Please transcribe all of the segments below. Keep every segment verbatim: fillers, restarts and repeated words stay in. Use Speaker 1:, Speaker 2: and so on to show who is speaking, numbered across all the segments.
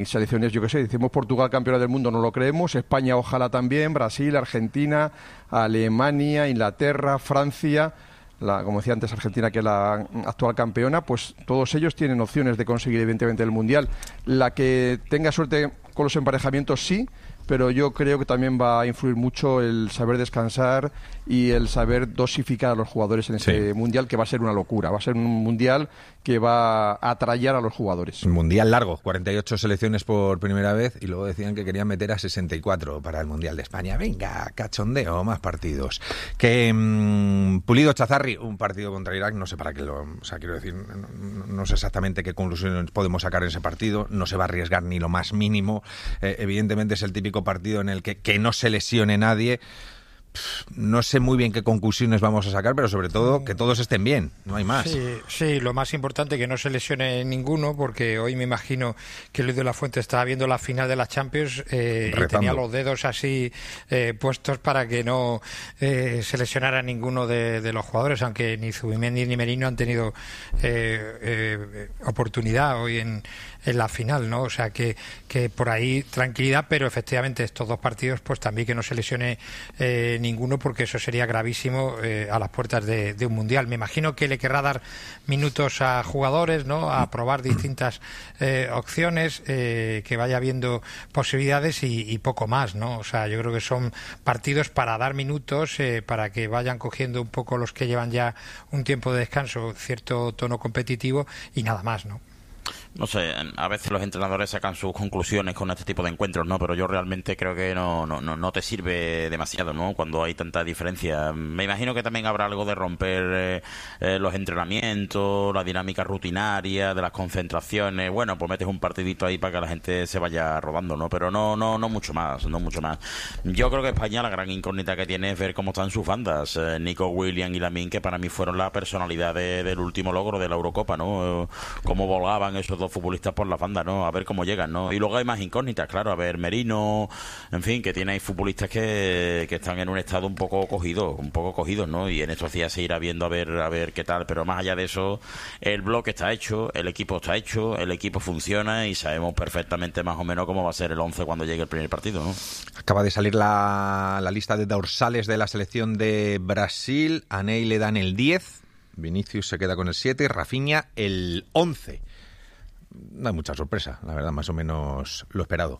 Speaker 1: selecciones, yo qué sé, decimos Portugal campeona del mundo, no lo creemos, España ojalá también, Brasil, Argentina, Alemania, Inglaterra, Francia, la, como decía antes Argentina, que es la actual campeona, pues todos ellos tienen opciones de conseguir evidentemente el Mundial. La que tenga suerte con los emparejamientos sí, pero yo creo que también va a influir mucho el saber descansar y el saber dosificar a los jugadores en ese sí. Mundial, que va a ser una locura, va a ser un Mundial que va a atraer a los jugadores.
Speaker 2: Un Mundial largo, cuarenta y ocho selecciones por primera vez, y luego decían que querían meter a sesenta y cuatro para el Mundial de España. Venga, cachondeo, más partidos. Que mmm, Pulido Chazarri, un partido contra Irak, no sé para qué lo... O sea, quiero decir, no, no sé exactamente qué conclusiones podemos sacar en ese partido, no se va a arriesgar ni lo más mínimo. Eh, evidentemente es el típico partido en el que, que no se lesione nadie. No sé muy bien qué conclusiones vamos a sacar, pero sobre todo que todos estén bien, no hay más.
Speaker 3: Sí, sí, lo más importante que no se lesione ninguno, porque hoy me imagino que Luis de la Fuente estaba viendo la final de la Champions eh, y tenía los dedos así eh, puestos para que no eh, se lesionara ninguno de, de los jugadores, aunque ni Zubimendi ni Merino han tenido eh, eh, oportunidad hoy en, en la final, ¿no? O sea que, que por ahí tranquilidad, pero efectivamente estos dos partidos pues también que no se lesione eh, ninguno, porque eso sería gravísimo eh, a las puertas de, de un mundial. Me imagino que le querrá dar minutos a jugadores, ¿no? A probar distintas eh, opciones, eh, que vaya viendo posibilidades y, y poco más, ¿no? O sea, yo creo que son partidos para dar minutos, eh, para que vayan cogiendo un poco los que llevan ya un tiempo de descanso, cierto tono competitivo y nada más, ¿no?
Speaker 4: No sé, a veces los entrenadores sacan sus conclusiones con este tipo de encuentros, ¿no? Pero yo realmente creo que no, no, no te sirve demasiado, ¿no? Cuando hay tanta diferencia. Me imagino que también habrá algo de romper eh, eh, los entrenamientos, la dinámica rutinaria de las concentraciones. Bueno, pues metes un partidito ahí para que la gente se vaya rodando, ¿no? Pero no, no, no mucho más, no mucho más. Yo creo que España, la gran incógnita que tiene es ver cómo están sus bandas. Eh, Nico Williams y Lamine, que para mí fueron la personalidad de, del último logro de la Eurocopa, ¿no? Cómo volaban esos dos futbolistas por la banda, ¿no? A ver cómo llegan, ¿no? Y luego hay más incógnitas, claro, a ver, Merino, en fin, que tiene ahí futbolistas que, que están en un estado un poco cogido, un poco cogidos, ¿no? Y en estos días se irá viendo a ver, a ver qué tal, pero más allá de eso, el bloque está hecho, el equipo está hecho, el equipo funciona y sabemos perfectamente más o menos cómo va a ser el once cuando llegue el primer partido, ¿no?
Speaker 2: Acaba de salir la, la lista de dorsales de la selección de Brasil. A Ney le dan el diez, Vinicius se queda con el siete, Rafinha el once. No hay mucha sorpresa, la verdad, más o menos lo esperado.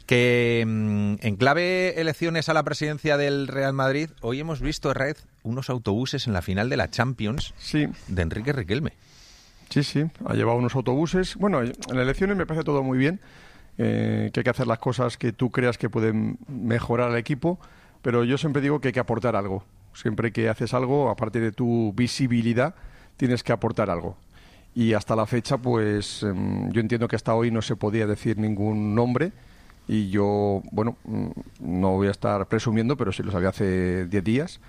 Speaker 2: Que en clave elecciones a la presidencia del Real Madrid, hoy hemos visto, Red, unos autobuses en la final de la Champions
Speaker 1: sí.
Speaker 2: de Enrique Riquelme.
Speaker 1: Sí, sí, ha llevado unos autobuses. Bueno, en las elecciones me parece todo muy bien, eh, que hay que hacer las cosas que tú creas que pueden mejorar al equipo, pero yo siempre digo que hay que aportar algo. Siempre que haces algo, aparte de tu visibilidad, tienes que aportar algo. Y hasta la fecha, pues eh, yo entiendo que hasta hoy no se podía decir ningún nombre y yo, bueno, no voy a estar presumiendo, pero sí lo sabía hace diez días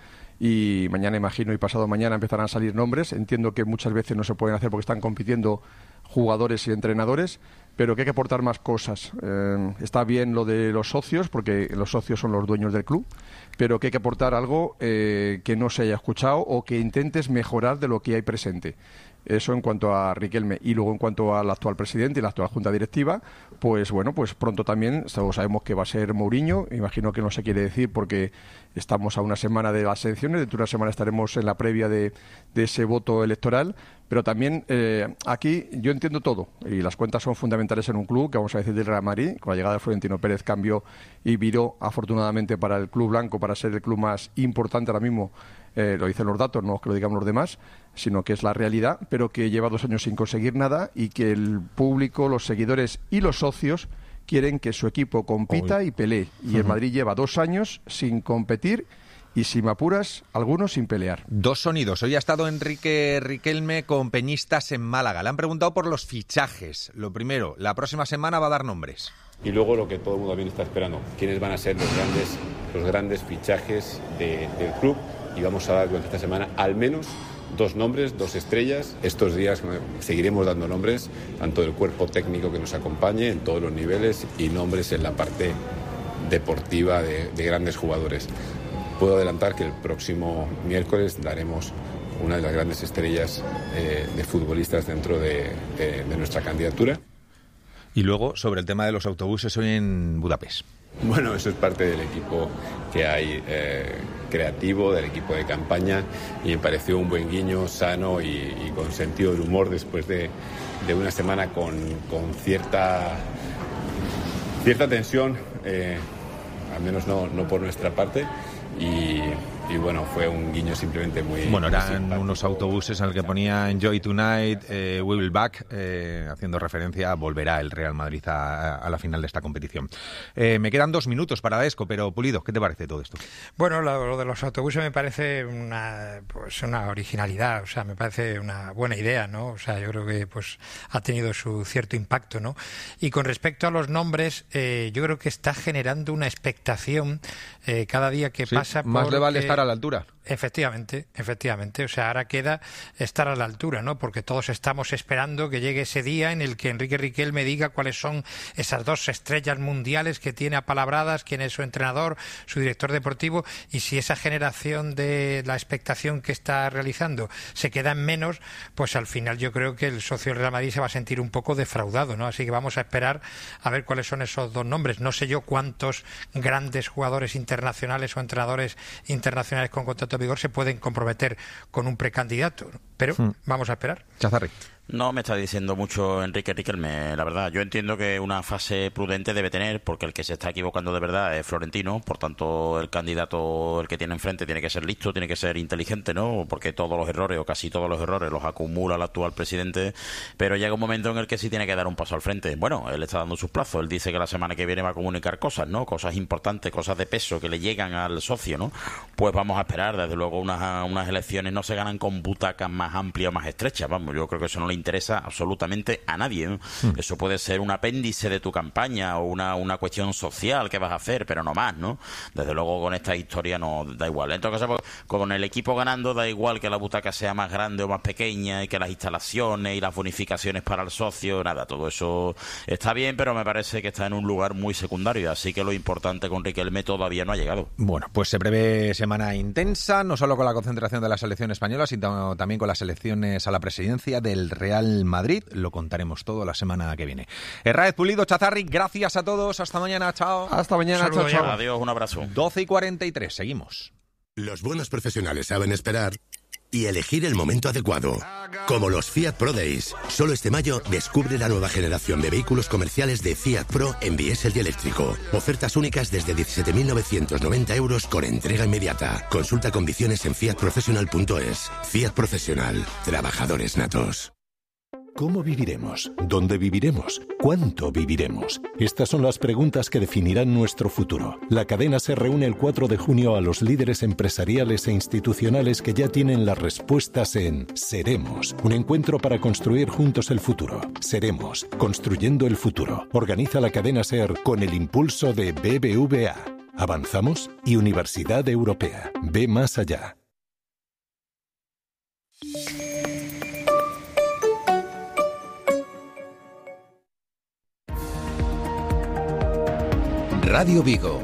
Speaker 1: y mañana, imagino, y pasado mañana empezarán a salir nombres. Entiendo que muchas veces no se pueden hacer porque están compitiendo jugadores y entrenadores, pero que hay que aportar más cosas. Eh, está bien lo de los socios, porque los socios son los dueños del club, pero que hay que aportar algo eh, que no se haya escuchado o que intentes mejorar de lo que hay presente. Eso en cuanto a Riquelme. Y luego en cuanto al actual presidente y la actual junta directiva, pues bueno, pues pronto también sabemos que va a ser Mourinho. Imagino que no se quiere decir porque estamos a una semana de las elecciones, dentro de una semana estaremos en la previa de, de ese voto electoral. Pero también eh, aquí yo entiendo todo y las cuentas son fundamentales en un club que, vamos a decir, del Real Madrid. Con la llegada de Florentino Pérez cambió y viró afortunadamente para el club blanco, para ser el club más importante ahora mismo. Eh, lo dicen los datos, no es que lo digamos los demás, sino que es la realidad, pero que lleva dos años sin conseguir nada y que el público, los seguidores y los socios quieren que su equipo compita Uy. y pelee. Y uh-huh. el Madrid lleva dos años sin competir y, si me apuras, algunos sin pelear.
Speaker 2: Dos sonidos. Hoy ha estado Enrique Riquelme con peñistas en Málaga. Le han preguntado por los fichajes. Lo primero, la próxima semana va a dar nombres.
Speaker 5: Y luego lo que todo el mundo también está esperando, quiénes van a ser los grandes, los grandes fichajes de, del club. Y vamos a dar durante esta semana al menos dos nombres, dos estrellas. Estos días seguiremos dando nombres, tanto del cuerpo técnico que nos acompañe en todos los niveles y nombres en la parte deportiva de, de grandes jugadores. Puedo adelantar que el próximo miércoles daremos una de las grandes estrellas eh, de futbolistas dentro de, de, de nuestra candidatura.
Speaker 2: Y luego, sobre el tema de los autobuses hoy en Budapest.
Speaker 5: Bueno, eso es parte del equipo que hay eh, creativo, del equipo de campaña, y me pareció un buen guiño, sano y, y con sentido del humor después de, de una semana con, con cierta, cierta tensión, eh, al menos no, no por nuestra parte, y... Y bueno, fue un guiño simplemente muy...
Speaker 2: Bueno, eran
Speaker 5: simpático.
Speaker 2: unos autobuses en el que ponía Enjoy Tonight, eh, We Will Back, eh, haciendo referencia a volverá el Real Madrid a, a la final de esta competición. Eh, me quedan dos minutos para Daesco, pero Pulido, ¿qué te parece todo esto?
Speaker 3: Bueno, lo, lo de los autobuses me parece una, pues una originalidad, o sea, me parece una buena idea, ¿no? O sea, yo creo que pues ha tenido su cierto impacto, ¿no? Y con respecto a los nombres, eh, yo creo que está generando una expectación eh, cada día que
Speaker 2: sí,
Speaker 3: pasa.
Speaker 2: Más le vale estar a la altura.
Speaker 3: Efectivamente, efectivamente. O sea, ahora queda estar a la altura, ¿no? Porque todos estamos esperando que llegue ese día en el que Enrique Riquelme diga cuáles son esas dos estrellas mundiales que tiene apalabradas, quién es su entrenador, su director deportivo, y si esa generación de la expectación que está realizando se queda en menos, pues al final yo creo que el socio del Real Madrid se va a sentir un poco defraudado, ¿no? Así que vamos a esperar a ver cuáles son esos dos nombres. No sé yo cuántos grandes jugadores internacionales o entrenadores internacionales con contrato de vigor se pueden comprometer con un precandidato, pero hmm. vamos a esperar.
Speaker 2: Chazarri.
Speaker 4: No me está diciendo mucho Enrique Riquelme, la verdad. Yo entiendo que una fase prudente debe tener, porque el que se está equivocando de verdad es Florentino, por tanto el candidato, el que tiene enfrente, tiene que ser listo, tiene que ser inteligente, ¿no? Porque todos los errores, o casi todos los errores, los acumula el actual presidente, pero llega un momento en el que sí tiene que dar un paso al frente. Bueno, él está dando sus plazos, él dice que la semana que viene va a comunicar cosas, ¿no? Cosas importantes, cosas de peso que le llegan al socio, ¿no? Pues vamos a esperar, desde luego unas, unas elecciones no se ganan con butacas más amplias o más estrechas, vamos, yo creo que eso no le interesa absolutamente a nadie, ¿no? Mm. Eso puede ser un apéndice de tu campaña o una, una cuestión social que vas a hacer, pero no más, ¿no? Desde luego con esta historia no da igual. Entonces, con el equipo ganando da igual que la butaca sea más grande o más pequeña y que las instalaciones y las bonificaciones para el socio, nada, todo eso está bien, pero me parece que está en un lugar muy secundario, así que lo importante con Riquelme todavía no ha llegado.
Speaker 2: Bueno, pues se prevé semana intensa, no solo con la concentración de la selección española, sino también con las elecciones a la presidencia del Real Madrid. Lo contaremos todo la semana que viene. Herráez, Pulido, Chazarri, gracias a todos. Hasta mañana, chao.
Speaker 1: Hasta mañana, chao, chao.
Speaker 4: Adiós, un abrazo.
Speaker 2: doce y cuarenta y tres, seguimos.
Speaker 6: Los buenos profesionales saben esperar y elegir el momento adecuado. Como los Fiat Pro Days. Solo este mayo descubre la nueva generación de vehículos comerciales de Fiat Pro en diésel y eléctrico. Ofertas únicas desde diecisiete mil novecientos noventa euros con entrega inmediata. Consulta condiciones en fiat professional punto es. Fiat Profesional. Trabajadores natos.
Speaker 7: ¿Cómo viviremos? ¿Dónde viviremos? ¿Cuánto viviremos? Estas son las preguntas que definirán nuestro futuro. La cadena se reúne el cuatro de junio a los líderes empresariales e institucionales que ya tienen las respuestas en Seremos, un encuentro para construir juntos el futuro. Seremos, construyendo el futuro. Organiza la cadena SER con el impulso de B B V A. Avanzamos y Universidad Europea. Ve más allá.
Speaker 8: Radio Vigo.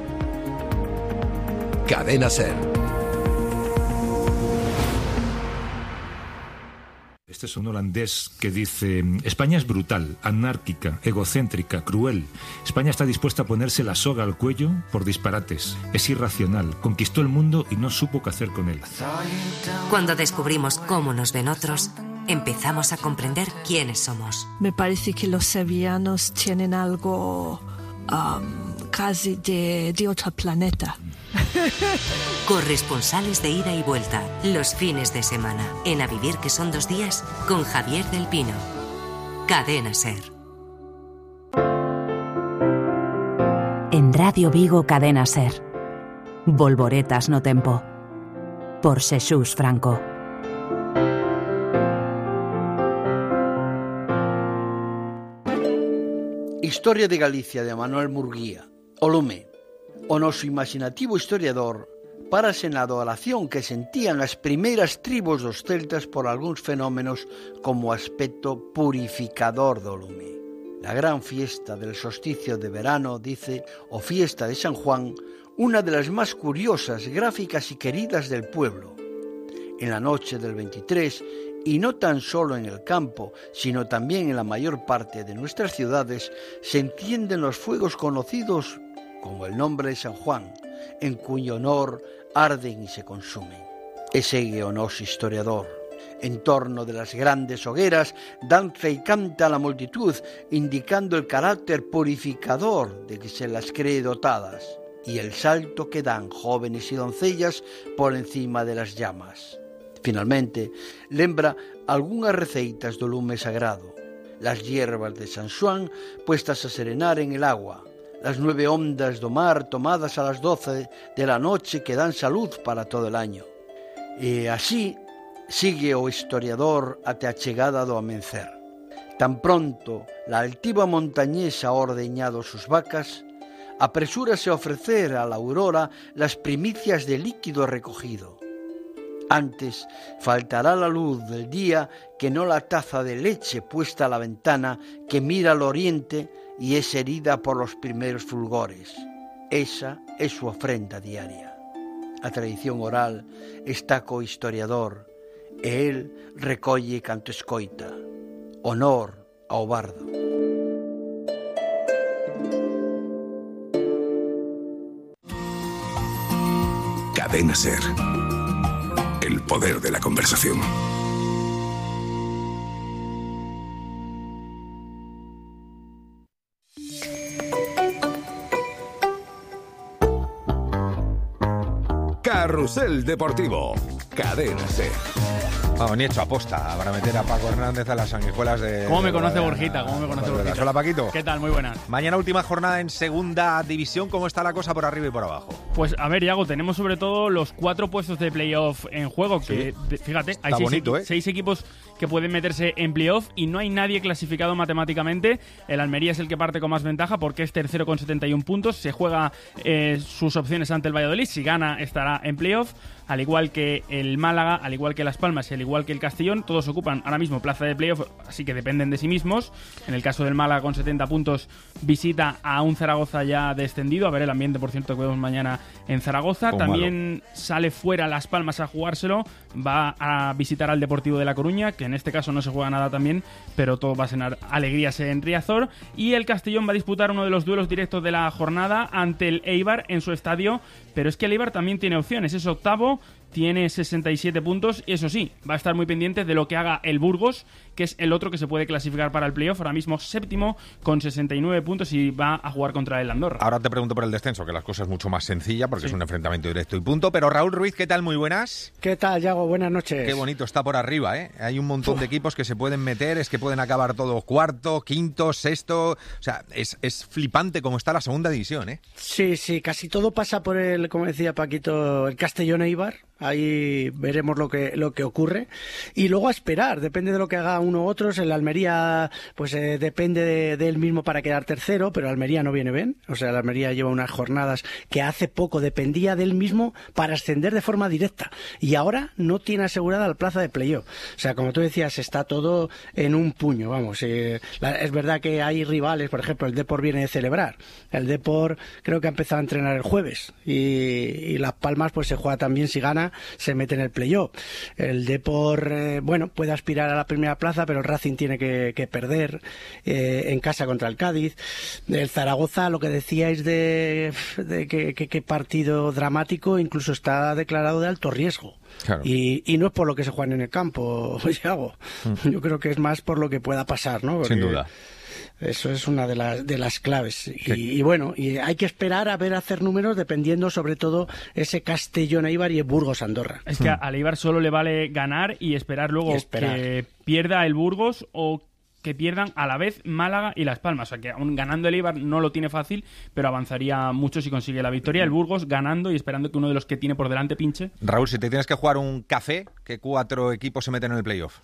Speaker 8: Cadena SER.
Speaker 9: Este es un holandés que dice: España es brutal, anárquica, egocéntrica, cruel. España está dispuesta a ponerse la soga al cuello por disparates. Es irracional, conquistó el mundo y no supo qué hacer con él.
Speaker 10: Cuando descubrimos cómo nos ven otros, empezamos a comprender quiénes somos.
Speaker 11: Me parece que los sevillanos tienen algo um, casi de, de otro planeta.
Speaker 10: Corresponsales de ida y vuelta, los fines de semana, en A Vivir que son dos días, con Javier del Pino. Cadena SER.
Speaker 12: En Radio Vigo, Cadena SER. Volvoretas no tempo. Por Xesús Franco.
Speaker 13: Historia de Galicia de Manuel Murguía. O lume. O noso imaginativo historiador párase na adoración que sentían as primeiras tribos dos celtas por algúns fenómenos como o aspecto purificador do lume. La gran fiesta del solsticio de verano, dice, o fiesta de San Juan, una de las más curiosas, gráficas y queridas del pueblo. En la noche del veintitrés, y no tan solo en el campo, sino también en la mayor parte de nuestras ciudades, se encienden los fuegos conocidos como el nombre de San Juan, en cuyo honor arden y se consumen. Ese o no historiador. En torno de las grandes hogueras danza y canta la multitud, indicando el carácter purificador de que se las cree dotadas, y el salto que dan jóvenes y doncellas por encima de las llamas. Finalmente, lembra algunhas receitas do lume sagrado, las hierbas de San Xuan puestas a serenar en el agua, las nueve ondas do mar tomadas a las doce de la noche que dan salud para todo el año. E así sigue o historiador até a chegada do amencer. Tan pronto la altiva montañesa ha ordeñado sus vacas, apresúrase a ofrecer a la aurora las primicias de líquido recogido. Antes faltará la luz del día que no la taza de leche puesta a la ventana que mira al oriente y es herida por los primeros fulgores. Esa es su ofrenda diaria. A tradición oral está co historiador e el recolle canto escoita. Honor ao bardo.
Speaker 8: Cadena SER. El poder de la conversación. Carrusel Deportivo. Cadena SER.
Speaker 2: Vamos, ni hecho aposta para meter a Paco Hernández a las sanguijuelas de...
Speaker 14: ¿Cómo me conoce Borjita? ¿Cómo me conoce Borjita?
Speaker 2: Hola, Paquito.
Speaker 14: ¿Qué tal? Muy buenas.
Speaker 2: Mañana última jornada en segunda división. ¿Cómo está la cosa por arriba y por abajo?
Speaker 14: Pues a ver, Iago, tenemos sobre todo los cuatro puestos de playoff en juego. Que, sí. de, fíjate,
Speaker 2: está
Speaker 14: hay seis,
Speaker 2: bonito,
Speaker 14: equi-
Speaker 2: ¿eh?
Speaker 14: seis equipos que pueden meterse en playoff y no hay nadie clasificado matemáticamente. El Almería es el que parte con más ventaja porque es tercero con setenta y un puntos. Se juega eh, sus opciones ante el Valladolid. Si gana, estará en playoff. Al igual que el Málaga, al igual que Las Palmas y al igual que el Castellón, todos ocupan ahora mismo plaza de playoff, así que dependen de sí mismos. En el caso del Málaga, con setenta puntos, visita a un Zaragoza ya descendido. A ver el ambiente, por cierto, que vemos mañana en Zaragoza.
Speaker 2: Con
Speaker 14: También
Speaker 2: malo.
Speaker 14: sale fuera Las Palmas a jugárselo. Va a visitar al Deportivo de La Coruña, que en este caso no se juega nada también, pero todo va a ser alegrías en Riazor. Y el Castellón va a disputar uno de los duelos directos de la jornada ante el Eibar en su estadio. Pero es que el Eibar también tiene opciones. Es octavo, tiene sesenta y siete puntos y eso sí, va a estar muy pendiente de lo que haga el Burgos, que es el otro que se puede clasificar para el playoff, ahora mismo séptimo con sesenta y nueve puntos y va a jugar contra el Andorra.
Speaker 2: Ahora te pregunto por el descenso, que las cosas es mucho más sencilla porque
Speaker 14: Sí.
Speaker 2: es un enfrentamiento directo y punto, pero Raúl Ruiz, ¿qué tal? Muy buenas.
Speaker 15: ¿Qué tal, Yago? Buenas noches.
Speaker 2: Qué bonito está por arriba, ¿eh? Hay un montón Uf. de equipos que se pueden meter, es que pueden acabar todo cuarto, quinto, sexto, o sea, es, es flipante cómo está la segunda división, ¿eh?
Speaker 15: Sí, sí, casi todo pasa por el, como decía Paquito, el Castellón Eibar. Ahí veremos lo que lo que ocurre y luego a esperar, depende de lo que haga uno u otros. El Almería pues eh, depende de, de él mismo para quedar tercero, pero Almería no viene bien, o sea, el Almería lleva unas jornadas que hace poco dependía de él mismo para ascender de forma directa y ahora no tiene asegurada la plaza de playoff. O sea, como tú decías, está todo en un puño, vamos. Eh, la, es verdad que hay rivales, por ejemplo, el Depor viene de celebrar, el Depor creo que ha empezado a entrenar el jueves y, y Las Palmas pues se juega también, si gana se mete en el playoff. El Depor, eh, bueno, puede aspirar a la primera plaza, pero el Racing tiene que, que perder eh, en casa contra el Cádiz. El Zaragoza, lo que decíais de, de que, que, que partido dramático, incluso está declarado de alto riesgo.
Speaker 2: Claro.
Speaker 15: Y, y no es por lo que se juega en el campo, Iago. Mm. Yo creo que es más por lo que pueda pasar, ¿no? Porque,
Speaker 2: sin duda.
Speaker 15: Eso es una de las de las claves. Y, y bueno, y hay que esperar a ver hacer números dependiendo sobre todo ese Castellón Eibar y el Burgos Andorra.
Speaker 14: Es que al Eibar solo le vale ganar y esperar luego
Speaker 15: y esperar.
Speaker 14: que pierda el Burgos o que pierdan a la vez Málaga y Las Palmas. O sea que aún ganando el Eibar no lo tiene fácil, pero avanzaría mucho si consigue la victoria. El Burgos ganando y esperando que uno de los que tiene por delante pinche.
Speaker 2: Raúl, si te tienes que jugar un café, ¿qué cuatro equipos se meten en el playoff?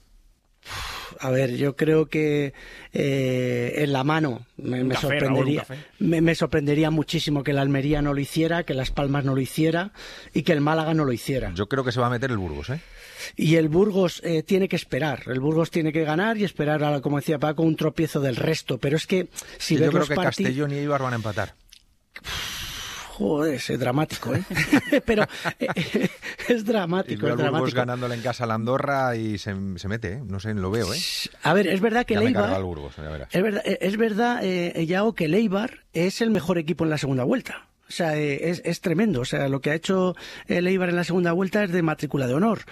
Speaker 15: A ver, yo creo que eh, en la mano me, me café, sorprendería Raúl, me, me sorprendería muchísimo que el Almería no lo hiciera, que Las Palmas no lo hiciera y que el Málaga no lo hiciera.
Speaker 2: Yo creo que se va a meter el Burgos, ¿eh?
Speaker 15: Y el Burgos eh, tiene que esperar, el Burgos tiene que ganar y esperar, a, como decía Paco, un tropiezo del resto. Pero es que si
Speaker 2: sí,
Speaker 15: ves
Speaker 2: yo creo
Speaker 15: los
Speaker 2: que
Speaker 15: partid...
Speaker 2: Castellón y Eibar van a empatar.
Speaker 15: Joder, es dramático, ¿eh? Pero eh, es dramático,
Speaker 2: y
Speaker 15: es dramático.
Speaker 2: Burgos ganándole en casa a la Andorra y se, se mete, ¿eh? No sé, lo veo, ¿eh?
Speaker 15: A ver, es verdad que
Speaker 2: ya
Speaker 15: el Eibar...
Speaker 2: me al Burgos, ya verás.
Speaker 15: Es verdad, es verdad eh, Yago, que el Eibar es el mejor equipo en la segunda vuelta. O sea, es, es tremendo. O sea, lo que ha hecho el Eibar en la segunda vuelta es de matrícula de honor.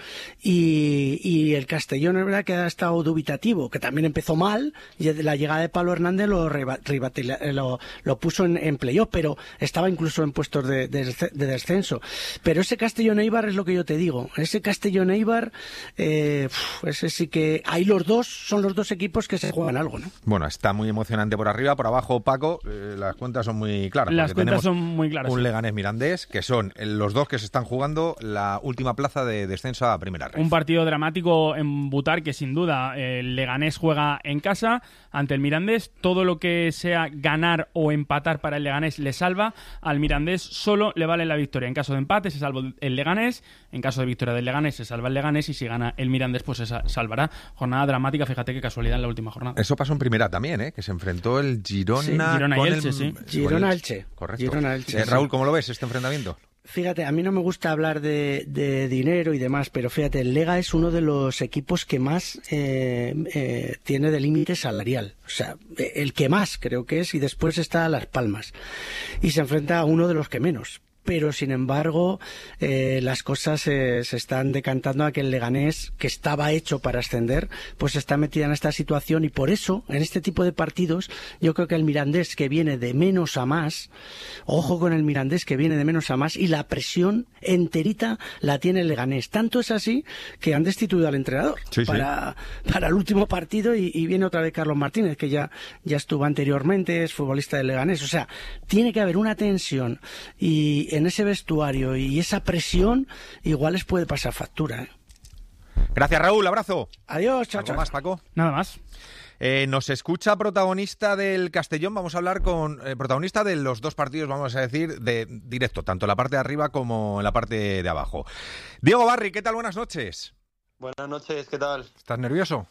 Speaker 15: Y, y el Castellón es verdad que ha estado dubitativo, que también empezó mal, y la llegada de Pablo Hernández lo, reba, lo, lo puso en, en playoff, pero estaba incluso en puestos de, de, de descenso. Pero ese Castellón-Eibar es lo que yo te digo. Ese Castellón-Eibar, eh, ese sí que... Ahí los dos son los dos equipos que se juegan algo, ¿no?
Speaker 2: Bueno, está muy emocionante por arriba, por abajo, Paco, eh, las cuentas son muy claras.
Speaker 14: Las cuentas son muy claro,
Speaker 2: un
Speaker 14: sí.
Speaker 2: Leganés Mirandés, que son los dos que se están jugando la última plaza de descenso a Primera Red.
Speaker 14: Un partido dramático en Butar, que sin duda el Leganés juega en casa ante el Mirandés. Todo lo que sea ganar o empatar para el Leganés le salva. Al Mirandés solo le vale la victoria. En caso de empate se salva el Leganés, en caso de victoria del Leganés se salva el Leganés, y si gana el Mirandés pues se salvará. Jornada dramática, fíjate qué casualidad en la última jornada.
Speaker 2: Eso pasó en Primera también, ¿eh? Que se enfrentó el Girona,
Speaker 14: sí, Girona
Speaker 2: con
Speaker 14: y Elche,
Speaker 2: el...
Speaker 14: sí.
Speaker 15: Girona-Elche.
Speaker 2: Correcto.
Speaker 15: Girona-Elche,
Speaker 2: eh, Raúl, ¿cómo lo ves este enfrentamiento?
Speaker 15: Fíjate, a mí no me gusta hablar de, de dinero y demás, pero fíjate, el Lega es uno de los equipos que más eh, eh, tiene de límite salarial. O sea, el que más creo que es, y después está Las Palmas. Y se enfrenta a uno de los que menos. Pero, sin embargo, eh, las cosas eh, se están decantando a que el Leganés, que estaba hecho para ascender, pues está metida en esta situación, y por eso, en este tipo de partidos, yo creo que el Mirandés, que viene de menos a más, ojo con el Mirandés, que viene de menos a más, y la presión enterita la tiene el Leganés. Tanto es así que han destituido al entrenador
Speaker 2: sí,
Speaker 15: para, sí. para el último partido, y, y viene otra vez Carlos Martínez, que ya, ya estuvo anteriormente, es futbolista del Leganés. O sea, tiene que haber una tensión y en ese vestuario, y esa presión igual les puede pasar factura, ¿eh?
Speaker 2: Gracias, Raúl, abrazo.
Speaker 15: Adiós, chao,
Speaker 2: ¿Algo
Speaker 15: chao.
Speaker 2: más, Paco?
Speaker 14: Nada más.
Speaker 2: Eh, nos escucha protagonista del Castellón. Vamos a hablar con eh, protagonista de los dos partidos, vamos a decir, de directo, tanto en la parte de arriba como en la parte de abajo. Diego Barri, ¿qué tal? Buenas noches.
Speaker 16: Buenas noches, ¿qué tal?
Speaker 2: ¿Estás nervioso?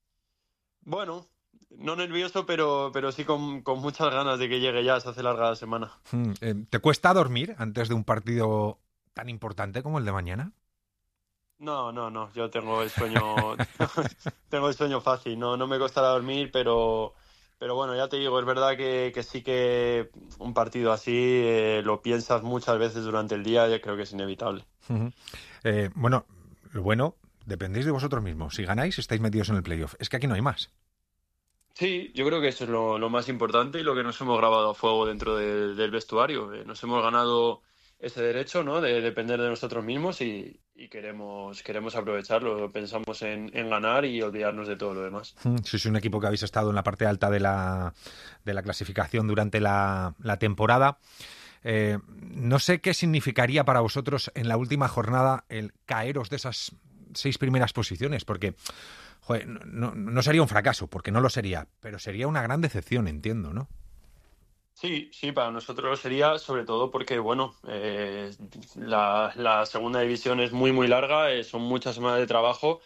Speaker 16: Bueno, no nervioso, pero, pero sí con, con muchas ganas de que llegue ya, se hace larga la semana.
Speaker 2: Hmm, eh, ¿Te cuesta dormir antes de un partido tan importante como el de mañana?
Speaker 16: No, no, no, yo tengo el sueño tengo el sueño fácil, no, no me costará dormir, pero, pero bueno, ya te digo, es verdad que, que sí que un partido así eh, lo piensas muchas veces durante el día, yo creo que es inevitable.
Speaker 2: Uh-huh. eh, bueno, lo bueno, dependéis de vosotros mismos. Si ganáis, estáis metidos en el playoff. Es que aquí no hay más.
Speaker 16: Sí, yo creo que eso es lo, lo más importante y lo que nos hemos grabado a fuego dentro de, del vestuario. Eh, nos hemos ganado ese derecho, ¿no?, de depender de nosotros mismos, y, y queremos queremos aprovecharlo. Pensamos en, en ganar y olvidarnos de todo lo demás.
Speaker 2: Sois un equipo que habéis estado en la parte alta de la, de la clasificación durante la, la temporada. Eh, no sé qué significaría para vosotros en la última jornada el caeros de esas seis primeras posiciones, porque joder, no, no sería un fracaso, porque no lo sería, pero sería una gran decepción, entiendo, ¿no?
Speaker 16: Sí, sí, para nosotros lo sería, sobre todo porque, bueno, eh, la, la segunda división es muy, muy larga, eh, son muchas semanas de trabajo,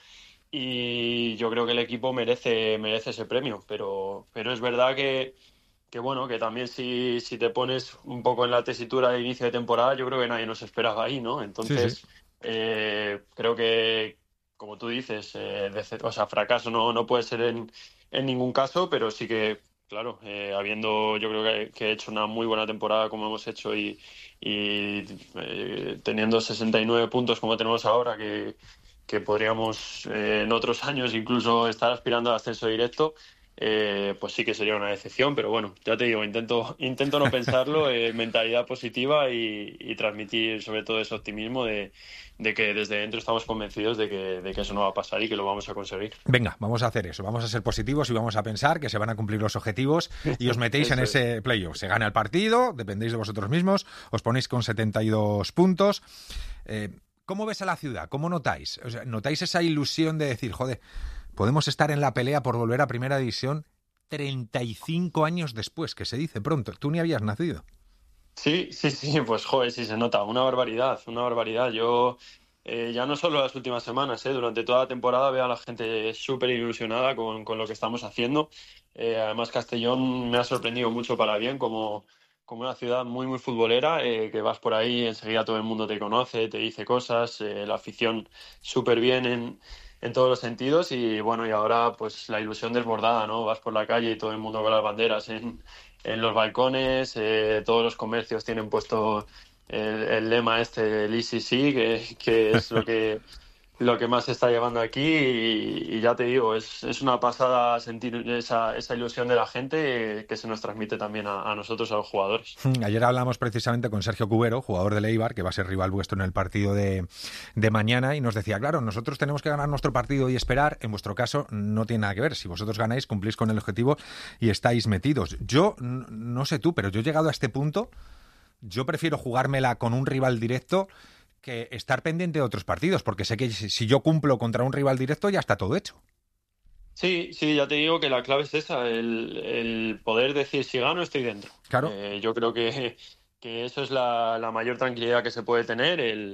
Speaker 16: y yo creo que el equipo merece merece ese premio, pero pero es verdad que, que bueno, que también si, si te pones un poco en la tesitura de inicio de temporada, yo creo que nadie nos esperaba ahí, ¿no? Entonces, sí, sí. Eh, creo que, como tú dices, eh, de, o sea, fracaso no, no puede ser en, en ningún caso, pero sí que, claro, eh, habiendo, yo creo que, que he hecho una muy buena temporada como hemos hecho, y, y eh, teniendo sesenta y nueve puntos como tenemos ahora, que, que podríamos eh, en otros años incluso estar aspirando al ascenso directo, eh, pues sí que sería una decepción, pero bueno, ya te digo, intento intento no pensarlo, eh, mentalidad positiva, y, y transmitir sobre todo ese optimismo de, de que desde dentro estamos convencidos de que, de que eso no va a pasar y que lo vamos a conseguir.
Speaker 2: Venga, vamos a hacer eso, vamos a ser positivos y vamos a pensar que se van a cumplir los objetivos y os metéis en ese playoff. Se gana el partido, dependéis de vosotros mismos, os ponéis con setenta y dos puntos. Eh, ¿Cómo ves a la ciudad? ¿Cómo notáis? O sea, ¿notáis esa ilusión de decir, joder, podemos estar en la pelea por volver a Primera División treinta y cinco años después, que se dice pronto? Tú ni habías nacido.
Speaker 16: Sí, sí, sí, pues joder, sí se nota, una barbaridad, una barbaridad. Yo eh, ya no solo las últimas semanas, eh, durante toda la temporada veo a la gente súper ilusionada con, con lo que estamos haciendo. Eh, además, Castellón me ha sorprendido mucho para bien, como, como una ciudad muy, muy futbolera, eh, que vas por ahí, enseguida todo el mundo te conoce, te dice cosas, eh, la afición súper bien en, en todos los sentidos y bueno, y ahora pues la ilusión desbordada, ¿no? Vas por la calle y todo el mundo con las banderas en, en los balcones, eh, todos los comercios tienen puesto el, el lema este, el I C C, que, que es lo que... lo que más se está llevando aquí y, y ya te digo, es, es una pasada sentir esa, esa ilusión de la gente que se nos transmite también a, a nosotros, a los jugadores.
Speaker 2: Ayer hablamos precisamente con Sergio Cubero, jugador del Eibar, que va a ser rival vuestro en el partido de, de mañana, y nos decía, claro, nosotros tenemos que ganar nuestro partido y esperar, en vuestro caso no tiene nada que ver, si vosotros ganáis, cumplís con el objetivo y estáis metidos. Yo, no sé tú, pero yo he llegado a este punto, yo prefiero jugármela con un rival directo que estar pendiente de otros partidos, porque sé que si yo cumplo contra un rival directo ya está todo hecho.
Speaker 16: Sí, sí, ya te digo que la clave es esa, el, el poder decir si gano estoy dentro.
Speaker 2: Claro.
Speaker 16: Eh, yo creo que, que eso es la, la mayor tranquilidad que se puede tener, el,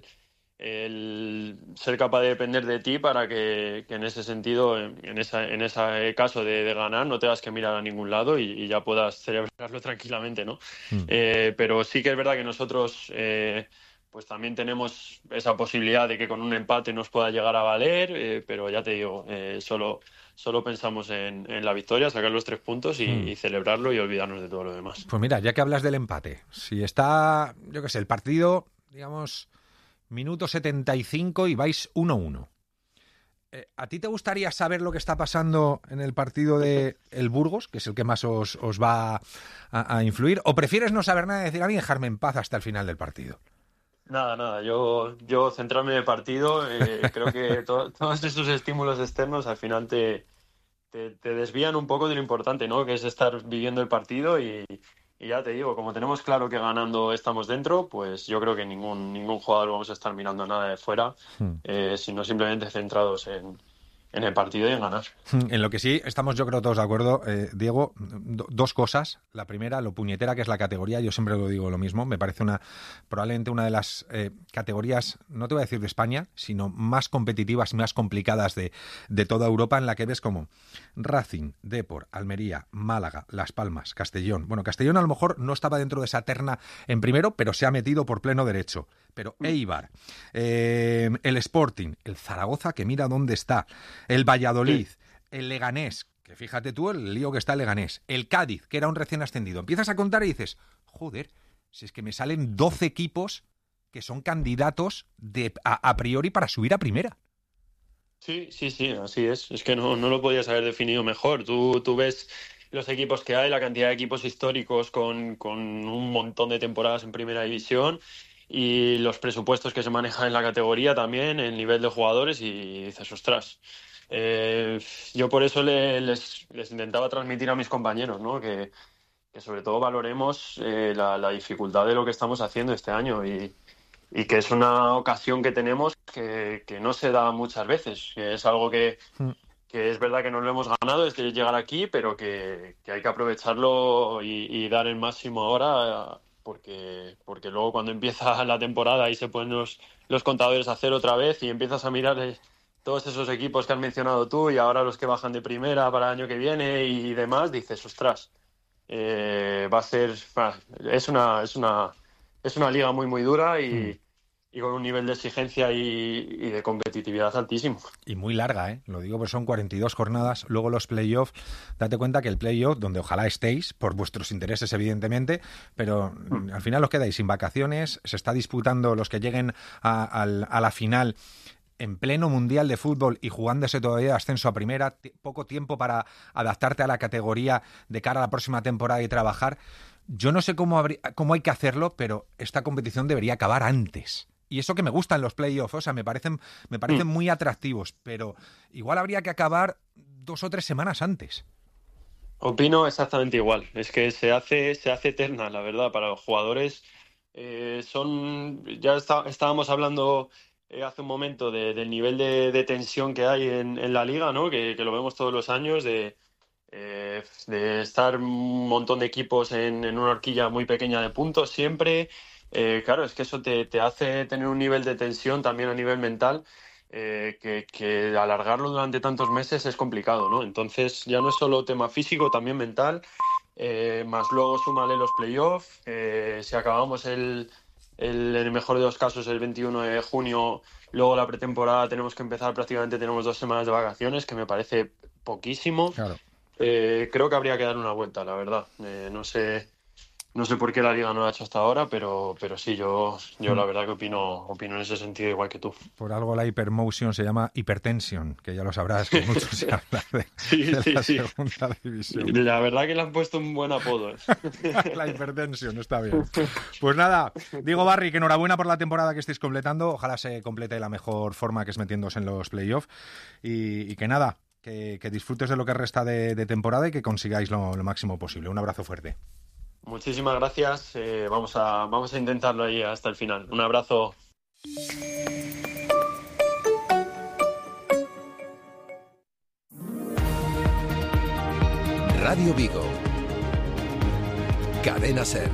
Speaker 16: el ser capaz de depender de ti para que, que en ese sentido, en, esa, en ese caso de, de ganar, no tengas que mirar a ningún lado y, y ya puedas celebrarlo tranquilamente, ¿no? Mm. Eh, pero sí que es verdad que nosotros... Eh, pues también tenemos esa posibilidad de que con un empate nos pueda llegar a valer, eh, pero ya te digo, eh, solo, solo pensamos en, en la victoria, sacar los tres puntos y, mm. y celebrarlo y olvidarnos de todo lo demás.
Speaker 2: Pues mira, ya que hablas del empate, si está, yo qué sé, el partido, digamos, minuto setenta y cinco y vais uno uno. Eh, ¿A ti te gustaría saber lo que está pasando en el partido de el Burgos, que es el que más os, os va a, a influir? ¿O prefieres no saber nada y decir a mí dejarme en paz hasta el final del partido?
Speaker 16: Nada, nada, yo, yo centrarme en el partido, eh, creo que to- todos esos estímulos externos al final te, te, te desvían un poco de lo importante, ¿no? Que es estar viviendo el partido y, y ya te digo, como tenemos claro que ganando estamos dentro, pues yo creo que ningún, ningún jugador vamos a estar mirando nada de fuera, hmm. eh, sino simplemente centrados en, en el partido y en ganar.
Speaker 2: En lo que sí estamos yo creo todos de acuerdo, eh, Diego, do, dos cosas. La primera, lo puñetera que es la categoría, yo siempre lo digo lo mismo, me parece una probablemente una de las eh, categorías, no te voy a decir de España, sino más competitivas, más complicadas de, de toda Europa, en la que ves como Racing, Depor, Almería, Málaga, Las Palmas, Castellón. Bueno, Castellón a lo mejor no estaba dentro de esa terna en primero, pero se ha metido por pleno derecho. Pero Eibar, eh, el Sporting, el Zaragoza, que mira dónde está, el Valladolid, el Leganés, que fíjate tú el lío que está el Leganés, el Cádiz, que era un recién ascendido. Empiezas a contar y dices, joder, si es que me salen doce equipos que son candidatos de, a, a priori para subir a primera.
Speaker 16: Sí, sí, sí, así es. Es que no, no lo podías haber definido mejor. Tú, tú ves los equipos que hay, la cantidad de equipos históricos con, con un montón de temporadas en primera división y los presupuestos que se manejan en la categoría también, el nivel de jugadores, y dices, ostras, eh, yo por eso le, les, les intentaba transmitir a mis compañeros, ¿no? que, que sobre todo valoremos eh, la, la dificultad de lo que estamos haciendo este año y, y que es una ocasión que tenemos que, que no se da muchas veces, que es algo que, mm. que es verdad que no lo hemos ganado desde llegar aquí, pero que, que hay que aprovecharlo y, y dar el máximo ahora, porque, porque luego cuando empieza la temporada y se ponen los, los contadores a cero otra vez y empiezas a mirar eh, todos esos equipos que has mencionado tú y ahora los que bajan de primera para el año que viene y demás, dices, ostras, eh, va a ser, es una, es una, es una liga muy muy dura y, mm. y con un nivel de exigencia y, y de competitividad altísimo.
Speaker 2: Y muy larga, ¿eh? Lo digo porque son cuarenta y dos jornadas, luego los playoffs, date cuenta que el playoff, donde ojalá estéis, por vuestros intereses evidentemente, pero mm. al final os quedáis sin vacaciones, se está disputando los que lleguen a, a, a la final en pleno mundial de fútbol y jugándose todavía ascenso a primera, t- poco tiempo para adaptarte a la categoría de cara a la próxima temporada y trabajar. Yo no sé cómo, habría, cómo hay que hacerlo, pero esta competición debería acabar antes. Y eso que me gustan los playoffs, o sea, me parecen, me parecen mm. muy atractivos, pero igual habría que acabar dos o tres semanas antes.
Speaker 16: Opino exactamente igual. Es que se hace, se hace eterna, la verdad, para los jugadores. Eh, son, ya está, estábamos hablando eh, hace un momento de, del nivel de, de tensión que hay en, en la liga, ¿no? Que, que lo vemos todos los años, de, eh, de estar un montón de equipos en, en una horquilla muy pequeña de puntos siempre. Eh, claro, es que eso te, te hace tener un nivel de tensión también a nivel mental, eh, que, que alargarlo durante tantos meses es complicado, ¿no? Entonces ya no es solo tema físico, también mental, eh, más luego súmale los playoffs. Eh, si acabamos el, el, en el mejor de los casos el veintiuno de junio, luego la pretemporada tenemos que empezar, prácticamente tenemos dos semanas de vacaciones, que me parece poquísimo.
Speaker 2: Claro.
Speaker 16: Eh, creo que habría que dar una vuelta, la verdad. Eh, no sé no sé por qué la Liga no lo ha hecho hasta ahora, pero, pero sí, yo, yo la verdad que opino, opino en ese sentido igual que tú.
Speaker 2: Por algo la hipermotion se llama hipertensión, que ya lo sabrás, que mucho se habla de,
Speaker 16: sí,
Speaker 2: de
Speaker 16: sí,
Speaker 2: la
Speaker 16: sí.
Speaker 2: segunda división.
Speaker 16: La verdad que le han puesto un buen apodo. ¿eh?
Speaker 2: La hipertensión, está bien. Pues nada, Diego Barry, que enhorabuena por la temporada que estáis completando. Ojalá se complete de la mejor forma, que es metiéndose en los playoffs. Y, y que nada, que, que disfrutes de lo que resta de, de temporada y que consigáis lo, lo máximo posible. Un abrazo fuerte.
Speaker 16: Muchísimas gracias. Eh, vamos a, vamos a intentarlo ahí hasta el final. Un abrazo.
Speaker 8: Radio Vigo. Cadena Ser.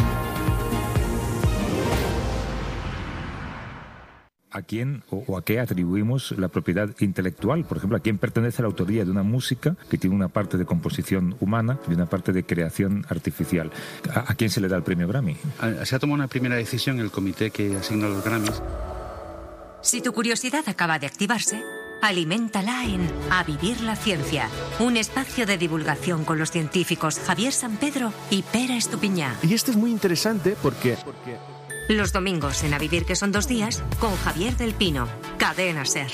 Speaker 9: ¿A quién o, o a qué atribuimos la propiedad intelectual? Por ejemplo, ¿a quién pertenece la autoría de una música que tiene una parte de composición humana y una parte de creación artificial? ¿A, a quién se le da el premio Grammy?
Speaker 17: Se ha tomado una primera decisión en el comité que asigna los Grammys.
Speaker 10: Si tu curiosidad acaba de activarse, aliméntala en A Vivir la Ciencia, un espacio de divulgación con los científicos Javier San Pedro y Pera Estupiñá.
Speaker 18: Y esto es muy interesante porque... porque...
Speaker 10: Los domingos en A Vivir que son dos días con Javier del Pino, Cadena Ser.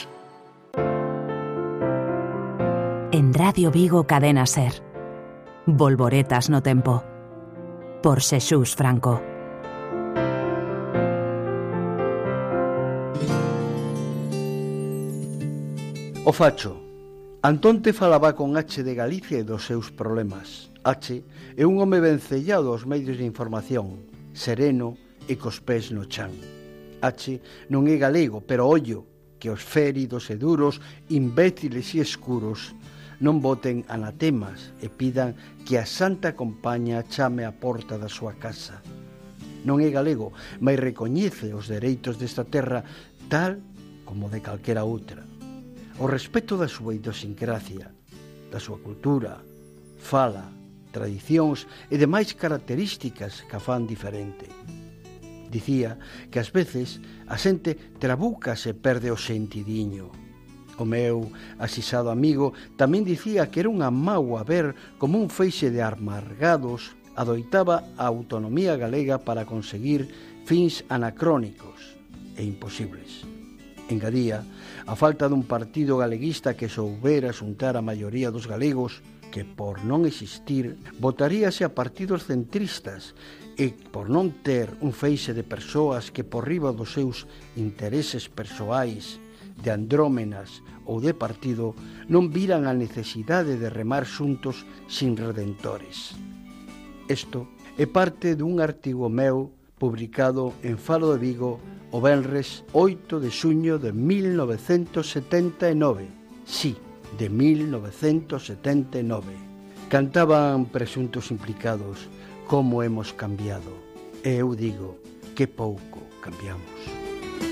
Speaker 12: En Radio Vigo, Cadena Ser. Volvoretas no tempo. Por Xesús Franco.
Speaker 13: O facho. Antonte falaba con H de Galicia e dos seus problemas. H é un home vencellado aos medios de información, sereno e cos pés no chan. H non é galego, pero ollo, que os féridos e duros, imbéciles e escuros, non boten anatemas e pidan que a Santa Compaña chame a porta da súa casa. Non é galego, mas recoñece os dereitos desta terra tal como de calquera outra. O respeto da súa idiosincrasia, da súa cultura, fala, tradicións e demais características que a fan diferente. Dicía que ás veces a xente trabucas e perde o sentidiño. O meu asisado amigo tamén dicía que era unha mágoa ver como un feixe de amargados adoitaba a autonomía galega para conseguir fins anacrónicos e imposibles. Engadía a falta dun partido galeguista que soubera xuntar a maioría dos galegos, que por non existir votaríase a partidos centristas e por non ter un feixe de persoas que por riba dos seus intereses persoais, de andrómenas ou de partido, non viran a necesidade de remar xuntos sin redentores. Isto é parte dun artigo meu publicado en Faro de Vigo o venres oito de xuño de mil novecentos setenta e nove. Sí, de mil novecentos setenta e nove. Cantaban presuntos implicados como hemos cambiado. E eu digo que pouco cambiamos.